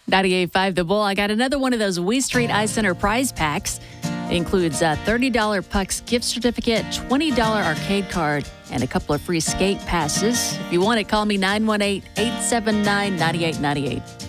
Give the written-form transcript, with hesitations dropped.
98.5 The Bull. I got another one of those We Street Eye Center prize packs. It includes a $30 Pucks gift certificate, $20 arcade card, and a couple of free skate passes. If you want it, call me 918-879-9898.